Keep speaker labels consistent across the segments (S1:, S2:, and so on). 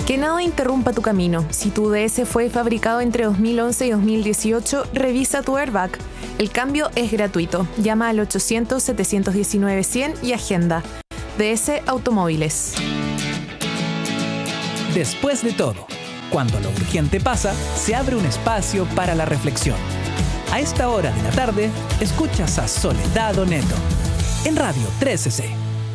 S1: Que nada interrumpa tu camino. Si tu DS fue fabricado entre 2011 y 2018, revisa tu airbag. El cambio es gratuito. Llama al 800-719-100 y agenda. DS Automóviles.
S2: Después de todo, cuando lo urgente pasa, se abre un espacio para la reflexión. A esta hora de la tarde, escuchas a Soledad Oneto en Radio 13C.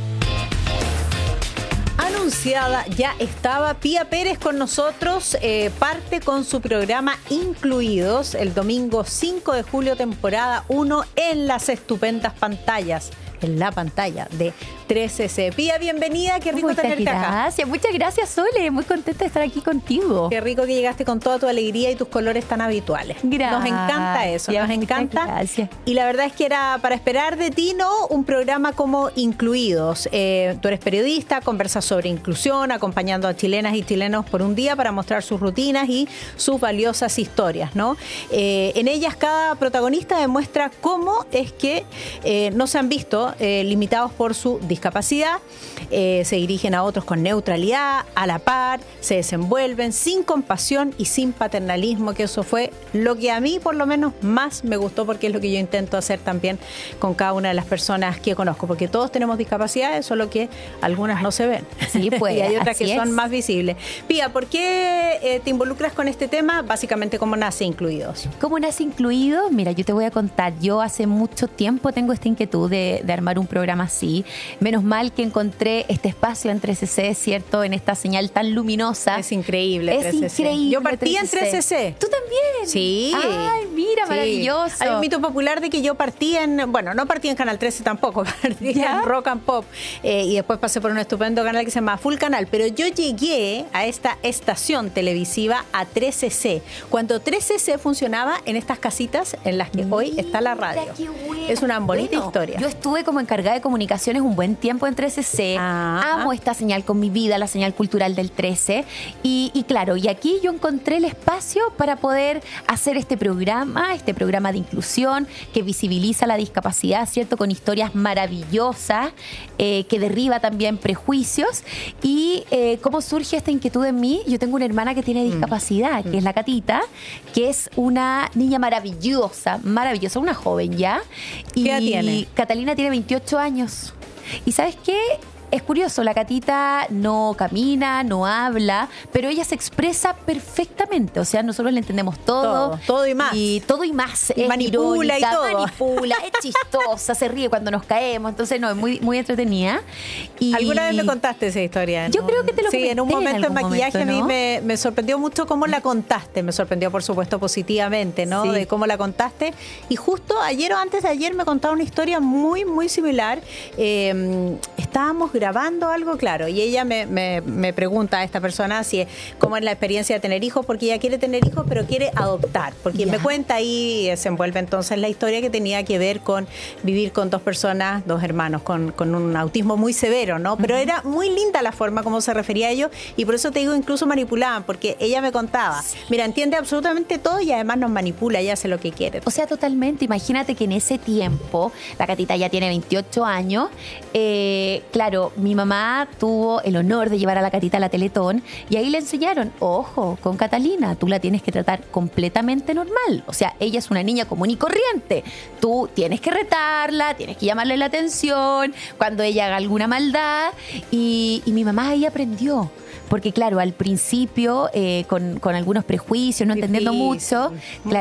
S3: Anunciada ya estaba Pía Pérez con nosotros, parte con su programa Incluidos el domingo 5 de julio, temporada 1, en las estupendas pantallas, en la pantalla de 13C. Pía, bienvenida, qué rico tenerte acá.
S4: Muchas gracias, Sole, muy contenta de estar aquí contigo.
S3: Qué rico que llegaste con toda tu alegría y tus colores tan habituales.
S4: Gracias.
S3: Nos encanta eso, nos encanta.
S4: Gracias.
S3: Y la verdad es que era para esperar de ti, ¿no? Un programa como Incluidos. Tú eres periodista, conversas sobre inclusión, acompañando a chilenas y chilenos por un día para mostrar sus rutinas y sus valiosas historias, ¿no? En ellas cada protagonista demuestra cómo es que no se han visto limitados por su discapacidad, se dirigen a otros con neutralidad, a la par, se desenvuelven sin compasión y sin paternalismo, que eso fue lo que a mí por lo menos más me gustó, porque es lo que yo intento hacer también con cada una de las personas que conozco, porque todos tenemos discapacidades, solo que algunas no se ven.
S4: Sí, pues,
S3: y hay otras que son más visibles. Pía, ¿por qué te involucras con este tema? Básicamente, ¿cómo nace Incluidos?
S4: ¿Cómo nace Incluidos? Mira, yo te voy a contar. Yo hace mucho tiempo tengo esta inquietud de armar un programa así. Menos mal que encontré este espacio en 13C, ¿cierto? En esta señal tan luminosa.
S3: Es increíble,
S4: es
S3: 13C.
S4: Increíble.
S3: Yo partí en 13C.
S4: ¿Tú también?
S3: Sí.
S4: Ay, mira, sí. Maravilloso.
S3: Hay un mito popular de que yo partí en, bueno, no partí en Canal 13 tampoco, partí en Rock and Pop. Y después pasé por un estupendo canal que se llama Full Canal. Pero yo llegué a esta estación televisiva, a 13C, cuando 13C funcionaba en estas casitas en las que hoy está la radio. Es una bonita historia.
S4: Yo estuve como encargada de comunicaciones un buen tiempo en 13C. Amo esta señal con mi vida, la señal cultural del 13. Y claro, y aquí yo encontré el espacio para poder hacer este programa de inclusión que visibiliza la discapacidad, ¿cierto? Con historias maravillosas, que derriba también prejuicios. Y cómo surge esta inquietud en mí. Yo tengo una hermana que tiene discapacidad, que es la Catita, que es una niña maravillosa, una joven ya.
S3: ¿Qué edad tiene?
S4: Catalina tiene 28 años. ¿Y sabes qué? Es curioso, la Catita no camina, no habla, pero ella se expresa perfectamente. O sea, nosotros le entendemos todo.
S3: Todo y más.
S4: Y todo y más.
S3: Y
S4: es
S3: manipula
S4: irónica,
S3: y todo.
S4: Manipula, es chistosa, se ríe cuando nos caemos. Entonces, no, es muy, muy entretenida. Y
S3: ¿alguna vez me contaste esa historia?
S4: Yo creo que te lo comenté.
S3: Sí, en un momento en maquillaje
S4: momento, ¿no?
S3: A mí me sorprendió mucho cómo la contaste. Me sorprendió, por supuesto, positivamente, ¿no?
S4: Sí.
S3: De cómo la contaste. Y justo ayer o antes de ayer me contaba una historia muy, muy similar. Estábamos grabando algo, claro, y ella me pregunta a esta persona si cómo es la experiencia de tener hijos, porque ella quiere tener hijos, pero quiere adoptar. Porque me cuenta ahí, se envuelve entonces la historia que tenía que ver con vivir con dos personas, dos hermanos, con un autismo muy severo, ¿no? Pero era muy linda la forma como se refería a ellos, y por eso te digo, incluso manipulaban, porque ella me contaba, mira, entiende absolutamente todo y además nos manipula, ella hace lo que quiere.
S4: O sea, totalmente. Imagínate que en ese tiempo, la Catita ya tiene 28 años, claro, mi mamá tuvo el honor de llevar a la Catita a la Teletón y ahí le enseñaron, ojo, con Catalina, tú la tienes que tratar completamente normal. O sea, ella es una niña común y corriente. Tú tienes que retarla, tienes que llamarle la atención cuando ella haga alguna maldad. Y mi mamá ahí aprendió. Porque claro, al principio, con algunos prejuicios, no entendiendo mucho,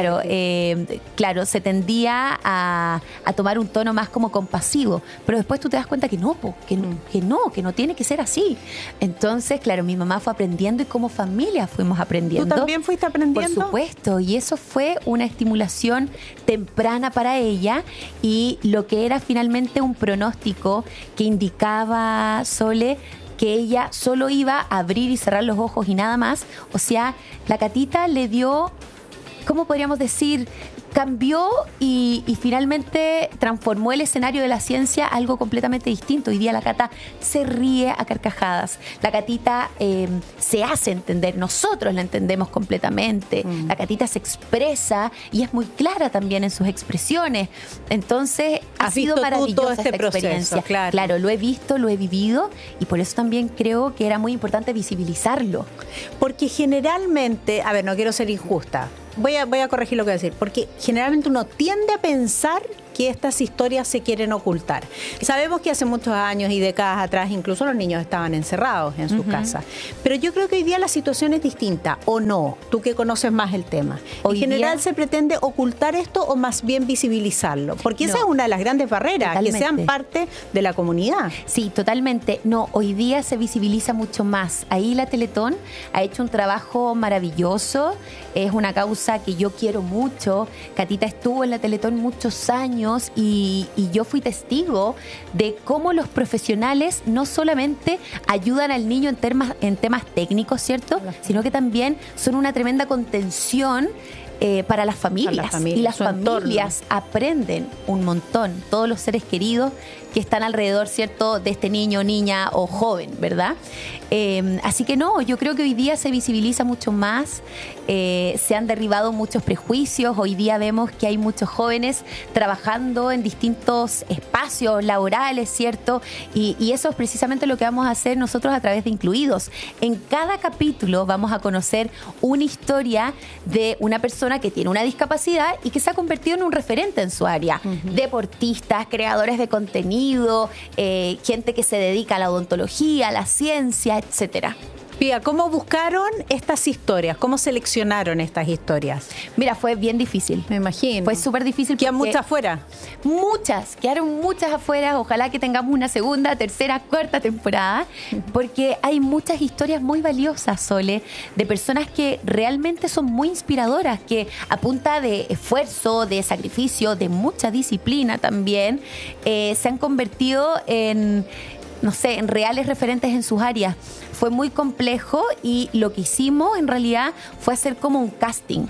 S4: claro, se tendía a tomar un tono más como compasivo. Pero después tú te das cuenta que no, que no tiene que ser así. Entonces, claro, mi mamá fue aprendiendo y como familia fuimos aprendiendo.
S3: ¿Tú también fuiste aprendiendo?
S4: Por supuesto, y eso fue una estimulación temprana para ella, y lo que era finalmente un pronóstico que indicaba, Sole, que ella solo iba a abrir y cerrar los ojos y nada más. O sea, la Catita le dio, ¿cómo podríamos decir? cambió y finalmente transformó el escenario de la ciencia a algo completamente distinto. Hoy día la Cata se ríe a carcajadas. La Catita se hace entender, nosotros la entendemos completamente. La Catita se expresa y es muy clara también en sus expresiones. Entonces ha sido maravillosa esta experiencia. Claro, lo he visto, lo he vivido y por eso también creo que era muy importante visibilizarlo.
S3: Porque generalmente, a ver, no quiero ser injusta, voy a corregir lo que voy a decir, porque generalmente uno tiende a pensar que estas historias se quieren ocultar. Sabemos que hace muchos años y décadas atrás incluso los niños estaban encerrados en su casa, pero yo creo que hoy día la situación es distinta, ¿o no? Tú que conoces más el tema. ¿En general se pretende ocultar esto o más bien visibilizarlo? Porque esa es una de las grandes barreras, que sean parte de la comunidad.
S4: Sí, totalmente. No, hoy día se visibiliza mucho más. Ahí la Teletón ha hecho un trabajo maravilloso, es una causa que yo quiero mucho. Catita estuvo en la Teletón muchos años y yo fui testigo de cómo los profesionales no solamente ayudan al niño en temas técnicos, ¿cierto? Sino que también son una tremenda contención para las familias. Y las familias aprenden un montón. Todos los seres queridos que están alrededor, ¿cierto?, de este niño, niña o joven, ¿verdad? Así que no, yo creo que hoy día se visibiliza mucho más, se han derribado muchos prejuicios, hoy día vemos que hay muchos jóvenes trabajando en distintos espacios laborales, ¿cierto? Y eso es precisamente lo que vamos a hacer nosotros a través de Incluidos. En cada capítulo vamos a conocer una historia de una persona que tiene una discapacidad y que se ha convertido en un referente en su área. Deportistas, creadores de contenido, gente que se dedica a la odontología, a la ciencia, etcétera.
S3: Pía, ¿cómo buscaron estas historias? ¿Cómo seleccionaron estas historias?
S4: Mira, fue bien difícil.
S3: Me imagino.
S4: Fue súper difícil.
S3: ¿Quedan muchas afuera?
S4: Quedaron muchas afuera. Ojalá que tengamos una segunda, tercera, cuarta temporada, porque hay muchas historias muy valiosas, Sole, de personas que realmente son muy inspiradoras, que a punta de esfuerzo, de sacrificio, de mucha disciplina también, se han convertido en reales referentes en sus áreas. Fue muy complejo y lo que hicimos en realidad fue hacer como un casting,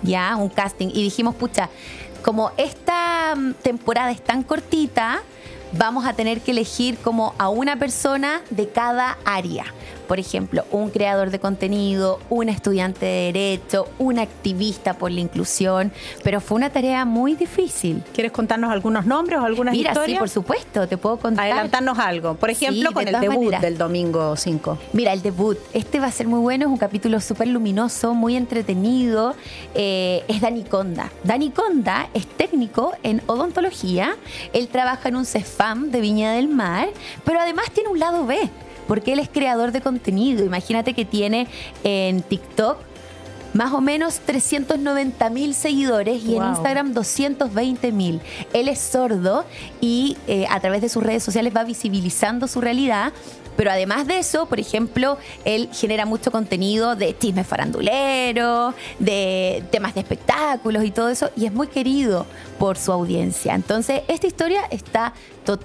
S4: y dijimos, pucha, como esta temporada es tan cortita, vamos a tener que elegir como a una persona de cada área. Por ejemplo, un creador de contenido, un estudiante de Derecho, un activista por la inclusión, pero fue una tarea muy difícil.
S3: ¿Quieres contarnos algunos nombres o algunas historias?
S4: Sí, por supuesto, te puedo contar.
S3: Adelantarnos algo, por ejemplo, sí, con el debut del domingo 5.
S4: Mira, el debut, va a ser muy bueno, es un capítulo súper luminoso, muy entretenido, es Dani Conda. Dani Conda es técnico en odontología, él trabaja en un CEFAM de Viña del Mar, pero además tiene un lado B, porque él es creador de contenido. Imagínate que tiene en TikTok más o menos 390,000 seguidores y en Instagram 220,000. Él es sordo y a través de sus redes sociales va visibilizando su realidad. Pero además de eso, por ejemplo, él genera mucho contenido de chismes faranduleros, de temas de espectáculos y todo eso, y es muy querido por su audiencia. Entonces, esta historia está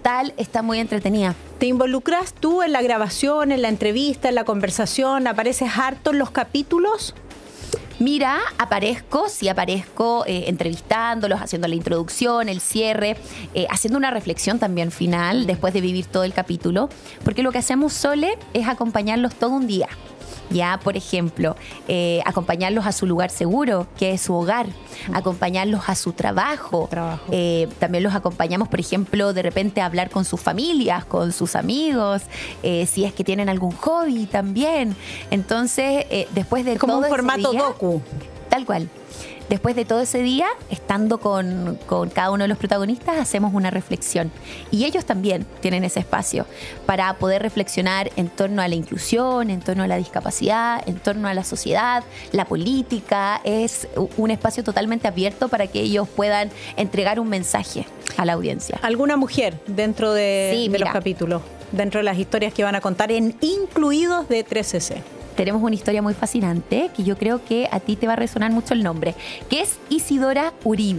S4: muy entretenida.
S3: ¿Te involucras tú en la grabación, en la entrevista, en la conversación? ¿Apareces harto en los capítulos?
S4: Mira, aparezco entrevistándolos, haciendo la introducción, el cierre, haciendo una reflexión también final después de vivir todo el capítulo, porque lo que hacemos, Sole, es acompañarlos todo un día. Ya, por ejemplo, acompañarlos a su lugar seguro, que es su hogar, acompañarlos a su trabajo. También los acompañamos, por ejemplo, de repente a hablar con sus familias, con sus amigos, si es que tienen algún hobby también. Entonces, después de
S3: como
S4: todo
S3: un formato
S4: ese día,
S3: docu.
S4: Tal cual. Después de todo ese día, estando con cada uno de los protagonistas, hacemos una reflexión. Y ellos también tienen ese espacio para poder reflexionar en torno a la inclusión, en torno a la discapacidad, en torno a la sociedad, la política. Es un espacio totalmente abierto para que ellos puedan entregar un mensaje a la audiencia.
S3: ¿Alguna mujer dentro de los capítulos? Dentro de las historias que van a contar en Incluidos de 3CC.
S4: Tenemos una historia muy fascinante que yo creo que a ti te va a resonar mucho el nombre, que es Isidora Uribe.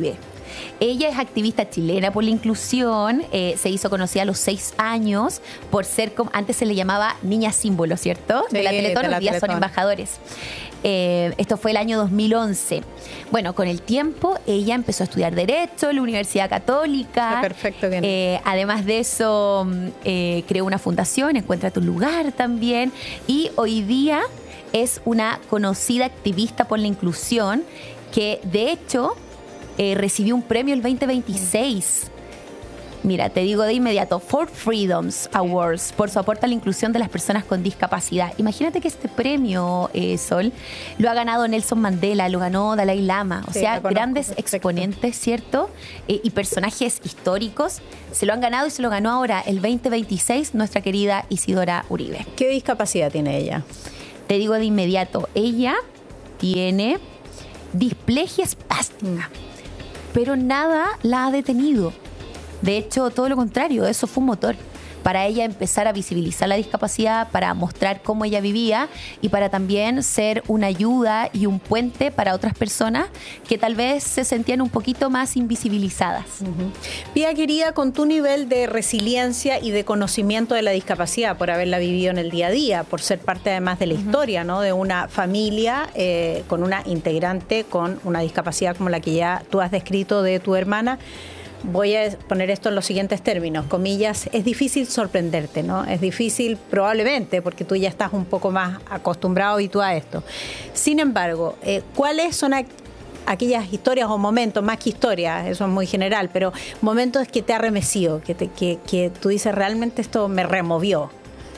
S4: Ella es activista chilena por la inclusión, se hizo conocida a los 6 años por ser, como antes se le llamaba niña símbolo, ¿cierto?
S3: Sí,
S4: de la Teletón,
S3: de la
S4: hoy día son
S3: Teletón.
S4: embajadores. Esto fue el año 2011. Bueno, con el tiempo ella empezó a estudiar Derecho en la Universidad Católica.
S3: Ah, perfecto, bien.
S4: Además de eso, creó una fundación, Encuentra tu lugar también. Y hoy día es una conocida activista por la inclusión que, de hecho, recibió un premio el 2026. Mira, te digo de inmediato, For Freedoms Awards, por su aporte a la inclusión de las personas con discapacidad. Imagínate que este premio, Sol, lo ha ganado Nelson Mandela, lo ganó Dalai Lama. O
S3: Sí,
S4: sea,
S3: lo conozco,
S4: grandes
S3: perfecto.
S4: exponentes, ¿cierto? Y personajes históricos se lo han ganado y se lo ganó ahora, el 2026, nuestra querida Isidora Uribe.
S3: ¿Qué discapacidad tiene ella?
S4: Te digo de inmediato, ella tiene displejia espástica, pero nada la ha detenido. De hecho, todo lo contrario, eso fue un motor para ella empezar a visibilizar la discapacidad, para mostrar cómo ella vivía y para también ser una ayuda y un puente para otras personas que tal vez se sentían un poquito más invisibilizadas.
S3: Pía, querida, con tu nivel de resiliencia y de conocimiento de la discapacidad, por haberla vivido en el día a día, por ser parte además de la historia, ¿no? De una familia con una integrante con una discapacidad como la que ya tú has descrito de tu hermana. Voy a poner esto en los siguientes términos, comillas, es difícil sorprenderte, ¿no? Es difícil probablemente porque tú ya estás un poco más acostumbrado, habituado a esto. Sin embargo, ¿cuáles son aquellas historias o momentos, más que historias, eso es muy general, pero momentos que te ha remecido, que tú dices, realmente esto me removió?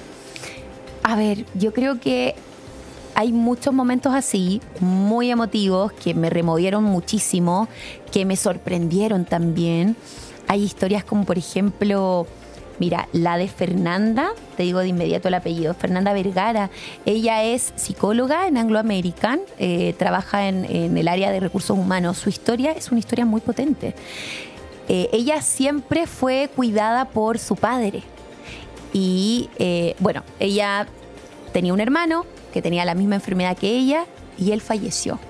S4: A ver, yo creo que hay muchos momentos así, muy emotivos, que me removieron muchísimo, que me sorprendieron también. Hay historias como, por ejemplo, mira, la de Fernanda, te digo de inmediato el apellido, Fernanda Vergara. Ella es psicóloga en Anglo American, trabaja en el área de recursos humanos. Su historia es una historia muy potente. Ella siempre fue cuidada por su padre. Y, bueno, ella tenía un hermano que tenía la misma enfermedad que ella y él falleció.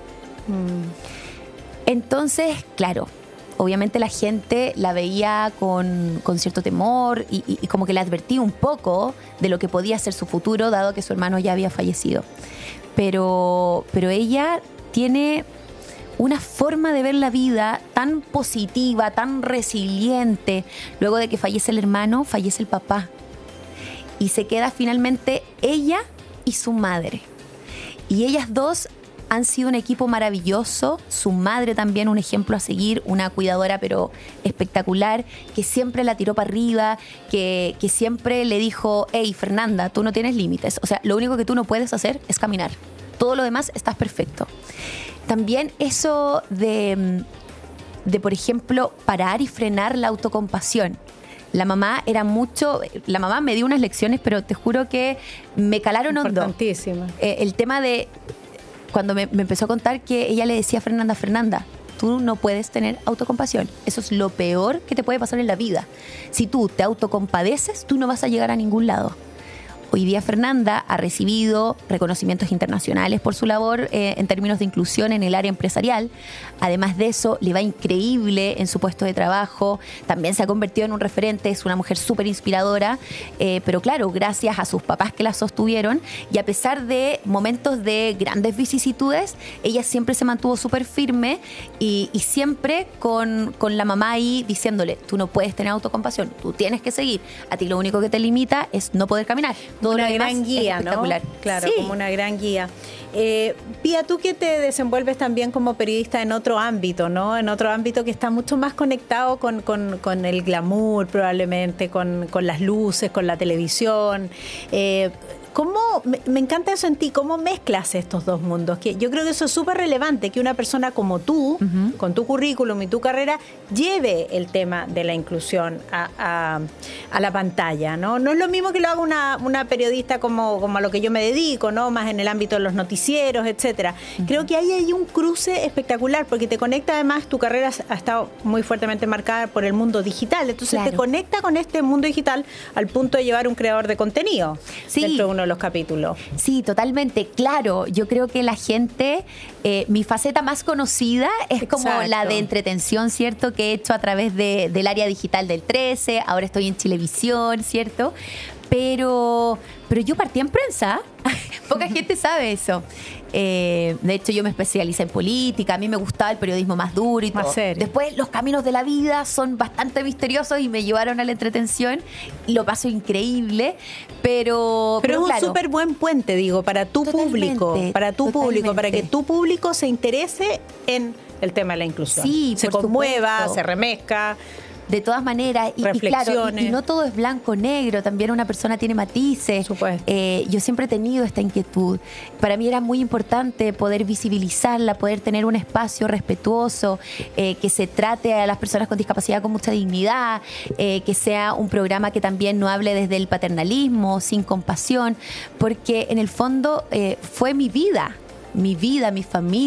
S4: Entonces, claro, obviamente la gente la veía con cierto temor y como que le advertía un poco de lo que podía ser su futuro, dado que su hermano ya había fallecido. Pero ella tiene una forma de ver la vida tan positiva, tan resiliente. Luego de que fallece el hermano, fallece el papá. Y se queda finalmente ella y su madre. Y ellas dos han sido un equipo maravilloso. Su madre también un ejemplo a seguir, una cuidadora pero espectacular, que siempre la tiró para arriba, que siempre le dijo, hey, Fernanda, tú no tienes límites. O sea, lo único que tú no puedes hacer es caminar. Todo lo demás estás perfecto. También eso de por ejemplo, parar y frenar la autocompasión. La mamá me dio unas lecciones, pero te juro que me calaron hondo.
S3: Importantísima.
S4: El tema de cuando me empezó a contar que ella le decía a Fernanda, tú no puedes tener autocompasión. Eso es lo peor que te puede pasar en la vida. Si tú te autocompadeces, tú no vas a llegar a ningún lado. Hoy día Fernanda ha recibido reconocimientos internacionales por su labor en términos de inclusión en el área empresarial. Además de eso, le va increíble en su puesto de trabajo. También se ha convertido en un referente, es una mujer súper inspiradora. Pero claro, gracias a sus papás que la sostuvieron y a pesar de momentos de grandes vicisitudes, ella siempre se mantuvo súper firme y siempre con la mamá ahí diciéndole, tú no puedes tener autocompasión, tú tienes que seguir. A ti lo único que te limita es no poder caminar. Todo
S3: una
S4: lo demás
S3: gran guía,
S4: es espectacular.
S3: ¿no? Claro,
S4: Sí.
S3: como una gran guía. Pía, tú que te desenvuelves también como periodista en otro ámbito, ¿no? En otro ámbito que está mucho más conectado con el glamour, probablemente, con las luces, con la televisión. Me encanta eso en ti, ¿cómo mezclas estos dos mundos? Que yo creo que eso es súper relevante, que una persona como tú, con tu currículum y tu carrera, lleve el tema de la inclusión a la pantalla, ¿no? No es lo mismo que lo haga una periodista como a lo que yo me dedico, ¿no? Más en el ámbito de los noticieros, etcétera. Creo que ahí hay un cruce espectacular, porque te conecta, además, tu carrera ha estado muy fuertemente marcada por el mundo digital, entonces
S4: Claro.
S3: te conecta con este mundo digital al punto de llevar un creador de contenido
S4: Sí.
S3: dentro de uno uno de los capítulos.
S4: Sí, totalmente. Claro, yo creo que la gente, mi faceta más conocida es como
S3: Exacto.
S4: la de entretención, ¿cierto? Que he hecho a través del área digital del 13, ahora estoy en Chilevisión, ¿cierto? Pero yo partí en prensa. Poca gente sabe eso. De hecho, yo me especialicé en política. A mí me gustaba el periodismo más duro y
S3: Más
S4: todo.
S3: serio.
S4: Después, los caminos de la vida son bastante misteriosos y me llevaron a la entretención. Lo paso increíble, pero
S3: es un
S4: claro,
S3: súper buen puente, digo, para tu
S4: Totalmente,
S3: público, para
S4: totalmente.
S3: que tu público se interese en el tema de la inclusión.
S4: Sí,
S3: se
S4: por
S3: conmueva,
S4: supuesto.
S3: se remezca.
S4: de todas maneras, y claro,
S3: Reflexiones.
S4: y no todo es blanco-negro, también una persona tiene matices.
S3: Por supuesto.
S4: Yo siempre he tenido esta inquietud. Para mí era muy importante poder visibilizarla, poder tener un espacio respetuoso, que se trate a las personas con discapacidad con mucha dignidad, que sea un programa que también no hable desde el paternalismo, sin compasión, porque en el fondo fue mi vida, mi familia.